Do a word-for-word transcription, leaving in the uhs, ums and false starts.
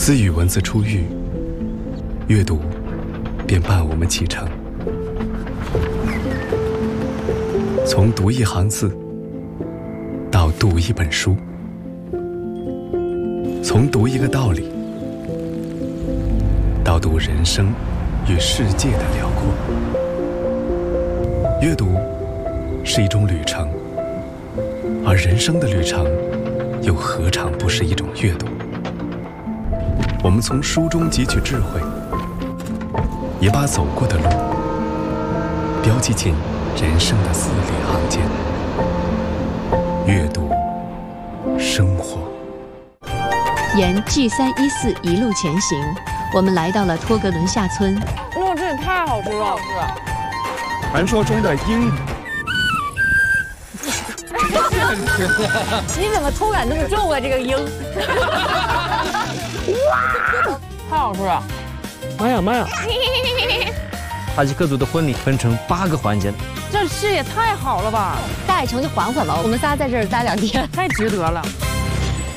自语文字初遇，阅读便伴我们启程。从读一行字到读一本书，从读一个道理到读人生与世界的辽阔。阅读是一种旅程，而人生的旅程又何尝不是一种阅读？我们从书中汲取智慧，也把走过的路标记进人生的字里行间。阅读生活。 沿 G 三一四一路前行，我们来到了托格伦下村。 哇，这也太好吃了！ 传说中的鹰。 你怎么突然这么重啊？这个鹰，太好吃了！ 妈呀妈呀！哈吉克族的婚礼分成八个环节， 这事也太好了吧！ 大爱城就缓缓吧，我们仨在这儿待两天， 太值得了。